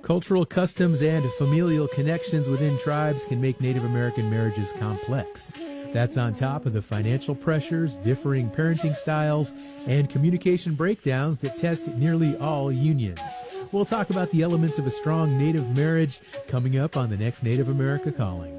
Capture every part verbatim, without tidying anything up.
Cultural customs and familial connections within tribes can make Native American marriages complex. That's on top of the financial pressures, differing parenting styles, and communication breakdowns that test nearly all unions. We'll talk about the elements of a strong Native marriage coming up on the next Native America Calling.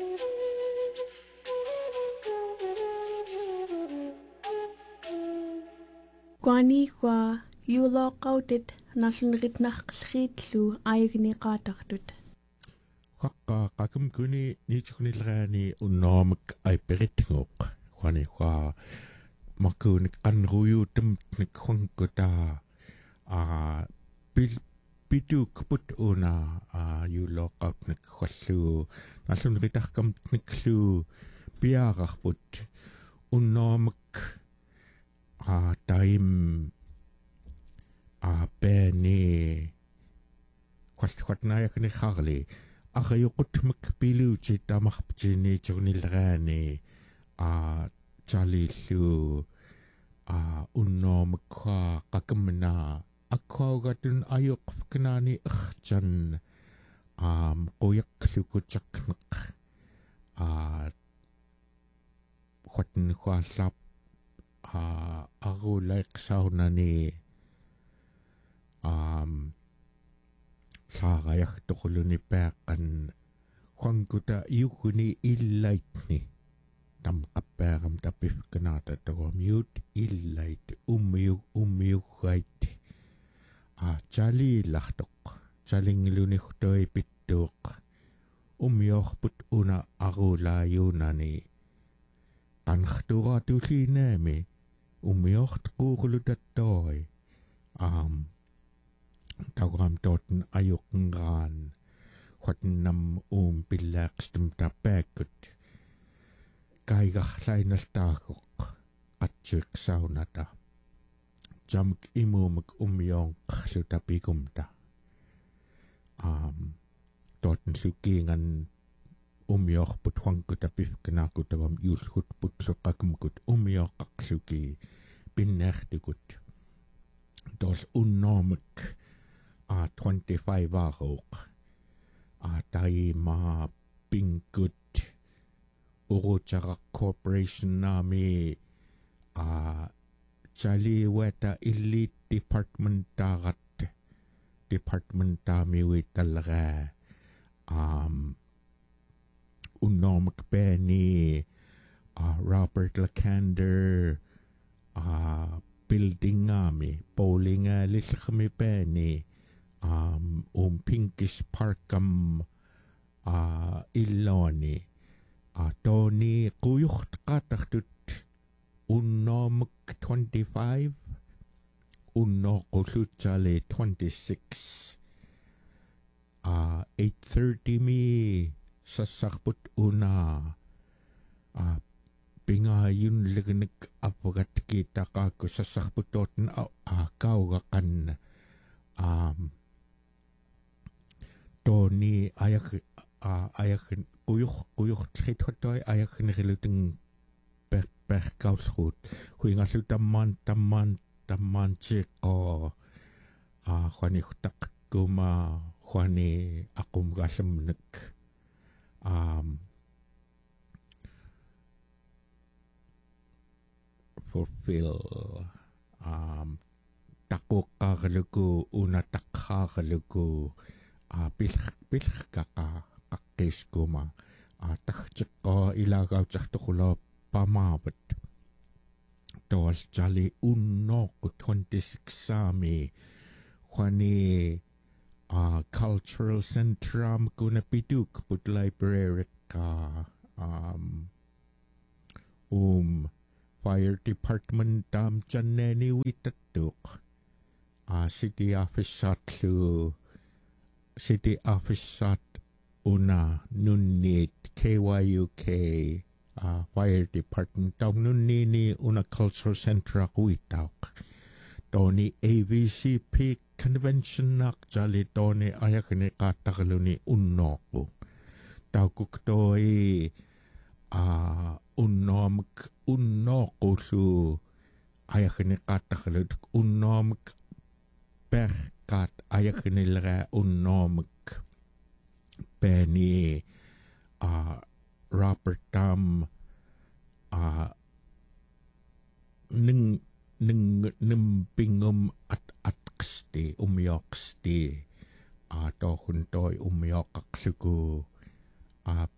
Kwani kwa yulo kautit nasun ritnach klitlu aigni qatartut. Kaka kakum kuni ni chukni lgani unomik ay peritngok. Kwani kwa makun kanruyu tum nikwangkuta a bil bidu kaput una a yulo kaut nikwallu nasun ritach kam niklu biarachput unomik a time a bene kwat kwat na yak ni khagli a khayukut makpilu chita makhpchini chunilgani a chalilu a unnom kha kakamna akwa gatun ayuk knani khchan am qoyak lukuchaknak a khotn khwa sap a agu like saunani um saagayak tukuluni pekan khwangkuta yukuni illaitni tam kapperam tapif kanata to mute illait umyuk umyukait a chali lachtok chalingiluni khtoy pittok umyokh put una agula yunani tan khtura tulinami umyokh tqulutattoy um tawam toten ayukngan khotnam um pillakstum tapekut kaigachlainaltaakok atchik saunata jamk imumuk umyong khlutapikumta um toten sukingan umyokh putwangkutapif kanakutawam yulhut putluqakumkut umyokh qaksuki pinnertikut dos unnomik a twenty-five ahok a tai ma pinkut uruchara corporation nami a chali weta elite department tarat department tami witalga um unnomik beni a Robert Lacander a building nami bowling a lilkhmi beni um um pinkish parkam a illoni a toni quyucht qatahtut unnomik twenty-five unno qulutsale twenty-six a eight thirty mi sasakput una a pinga yun lignik apagat kita ka ko sasakputoten a kaugakan um toni ayak a ayak kuyuk kuyuk trithotoy ayak niluting per per kausgut huinga sutaman taman taman cheko a khani khtak kuma khani akum gasamnek um fulfill um takukagaluku una takhagaluku a bil bil kaka kakis kuma a takhchko ilagaw tsaktukulo pamabat tos jali unno ku twenty-six sami khani a cultural centrum kuna piduk put library ka um um fire department tam chaneni witatuk a city office atlu city office at una nunit K Y U K uh, fire department tam nunini una cultural center witak toni A V C P convention nak jali toni ayakne katakaluni unnoku taukuk toi a unnom unnoku su ayakne katakalut unnom per kat ayakinilra unnomik Penny uh, Robert Dam uh, ning ning nim pingum at atksti umyoksti a to huntoi umyokaksuku a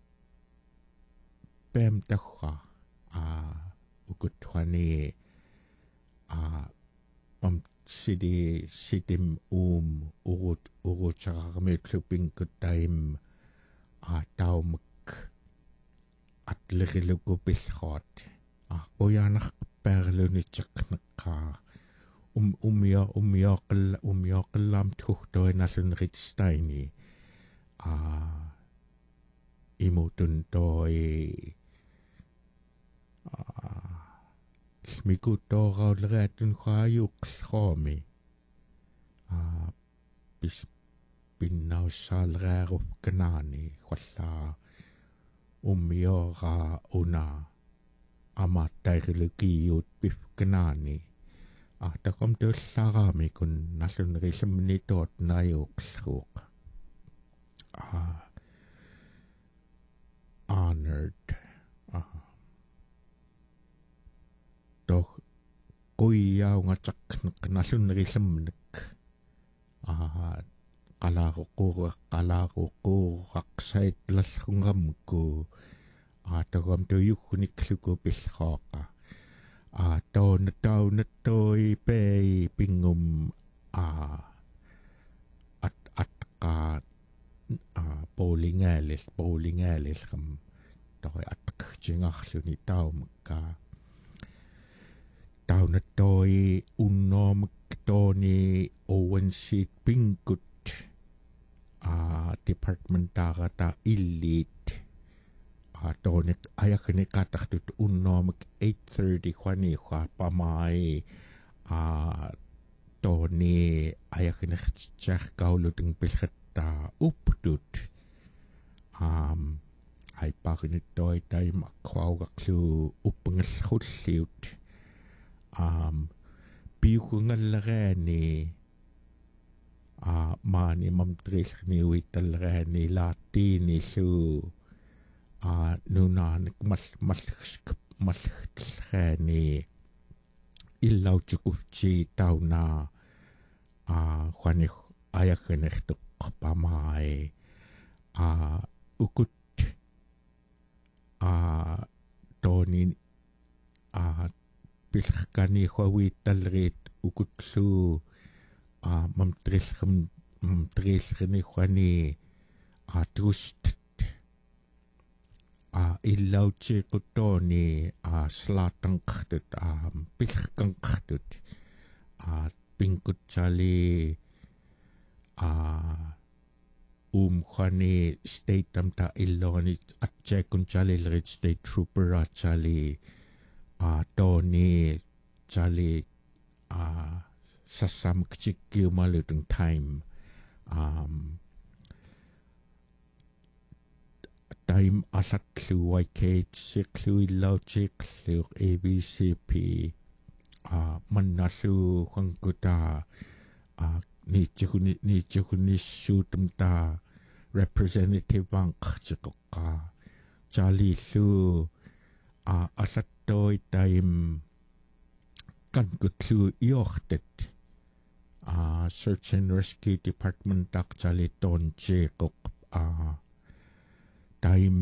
pem takha a ukutwani a pam sidi sidim um urut urut charamit luping kutaim a taumk at ligiluku bilhot a boyanach perlunitjaknaka um umia umiakal umiakalam tuhtoi nasun ritstaini a imutun toi a smikuto raulretun khayuk khomi a bis pinnau salrero kanani khalla umiora una amattairilukiyut pif kanani a takom tullaraami kun nallunerisamni toot nayuqluq a honored a doch kuiyaungataknak nallunerisamnik a qalaruqura qalaruquraqsait lallungamku a takom tuyukkunikluku pillhooqa a tauna tauna toi pei pingum a at atka a bowlingalis bowlingalis kam toi atkchingarluni taumka tauna toi unnom toni owensit pingut a department ta illit Tonik ayakini kataktut unnomik eight thirty kwani kwa pamai a toni ayakini chach kauluting pilhata updut um ay pakinit toy tay makwawaklu upangil khulliut um piukungalagani a mani mamtril ni witalagani latini su a nunanik mal mal mal khani illau chukufchi tauna a khani ayakenektu pamai a ukut a toni a pilkhani khwawi talrit ukutlu a mamtril mamtril khani khani a trust a ilauchi kutoni a slatangktut a pilkangktut a pinkut chali a um khani state tamta illoni atchekun chali lit state trooper a chali a toni chali a sasam kchikki malutung time um time alatlu waikate siklu ilauchiklu A B C P a mannalu khangkuta a ni chukuni ni chukuni sutumta representative bank chikoka chali lu a alatoi time kankutlu yochtet a search and rescue department tak chali ton chikok a time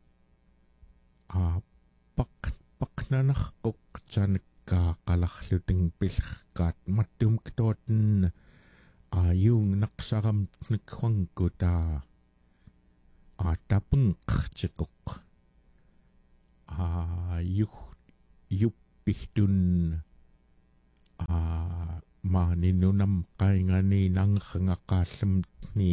a pak paknanakh kok chanka kalahluting pilkat matum ktoten a yung naksaram nikwangkuta a tapung chikok a yuk yupihtun a maninunam kaingani nang khangakalam ni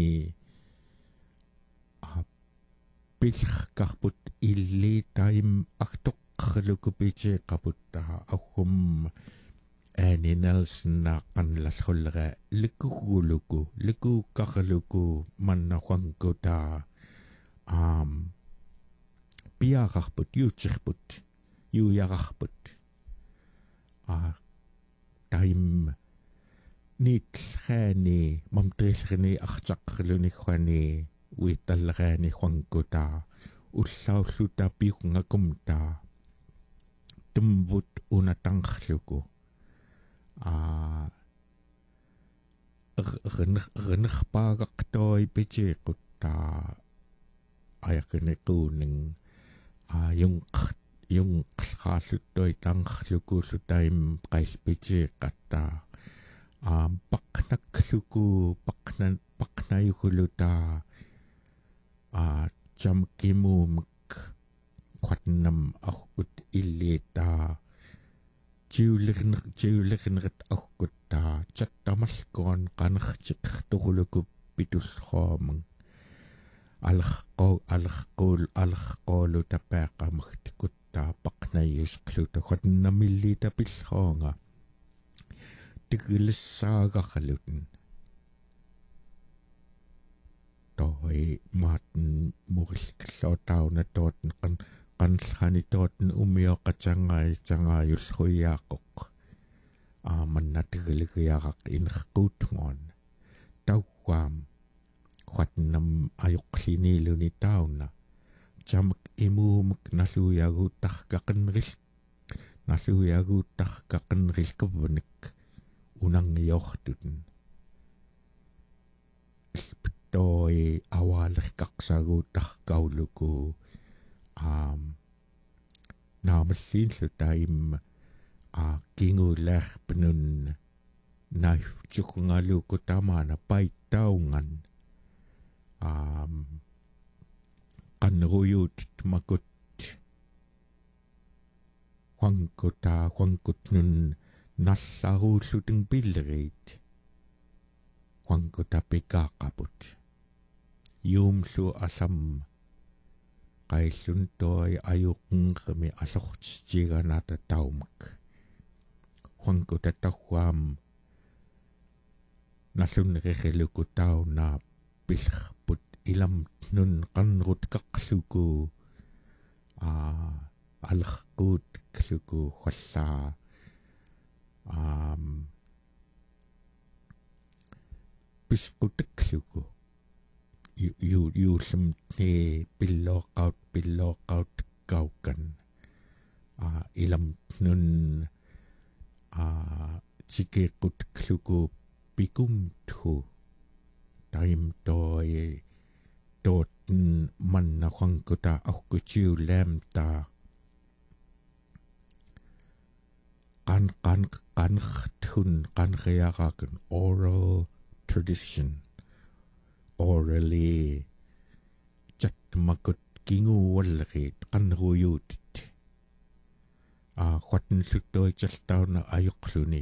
a pilkakput illi time aktoqlukupiche kaputta ahum ani Nelson na kanlalhulra likuguluku likukakluku mannahuangkuta um piaqarput yuuchirput yuuyaqarput a time nitlhani mamtrilhani archaqluni khwani uitallagani khwankuta ullaulluta piqungakumta tumvut unatangkhluku a rnrpaagaqtoi pichiqutta ayaqnequuning a yung yung qallqaalluttoi tangkhlukullutaim qailpichiqatta a paqnakluku paqnan paqnayukhuluta a jamkimumk qatnam aqut illita jiulirner jiulirneret aqutta chattamalkoon qanerchiqtuquluku pitullhoomang alqo alqul alqolu tapeqamagtikutta paqnayusqluta qatnamillita pillhoonga tigilissaagaqaluten toi maten murilkallootauna tooten qan qanllani tooten umioqatangai tangayullhuiaaqoq aamanna tigiligiaraq inerquutngoon tauwaam qatnam ayoqliniiluni tauna jamak imuumak nalluiaguuttarqaqanril nalluiaguuttarqaqanrilkavnik unangiortuten toi awaalerqaqsaguuttarqauluku aam naamalliinlutaim a kingulerpnun naifchukungaluku tamaana paittaungan aam qanruyut makut huankuta huankutnun nallaruulluteng pillerit huankuta pikaaqaput yuumlu allam qaillun toi ayuqnqami allortitiganata taumak huankuta tawwaam nallunnerereluku tauna pillerput ilamtnun qanrut qaqluku a allerquut kluku khallaa um pisqutakluku yu yu yuullumtni pillooqaut pillooqaut kaukan a ilamtnun a tikequtkluku pikumthu taim toi totten manna huankuta aukuchiulemta qan qan qanrtun qanriaraqan oral tradition orally chatmakut kinguwallerit qanruyuutit a qatnllutoi chaltauna ayoqluni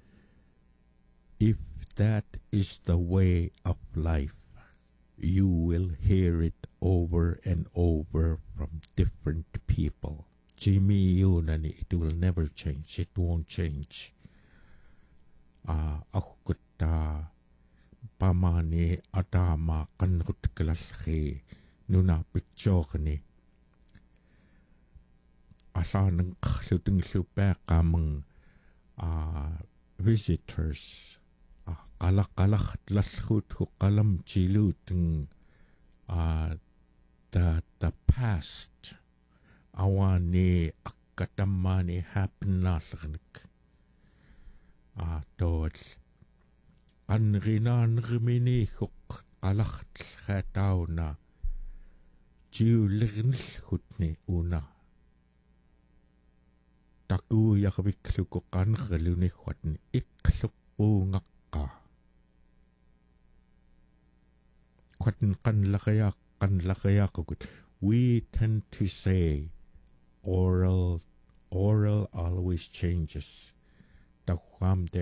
if that is the way of life you will hear it over and over from different people Jimmy Yunani it will never change it won't change a aqutta pamani atama qanrut kalalhi nuna pitchoqni asaanang qluteng lupeaqamang a visitors a qalaqalaqt lallhut qalam chiluteng a the the past awani akkatamani hapnaallernik a tool qanrinaanriminiihuq qalaqtlhaatauna jiulernillhutni una takuuyarvikluku qanralunigguatni iqqluppuungaqqa qatn qanlaqayaaq qanlaqayaaqukut we tend to say oral oral always changes tawam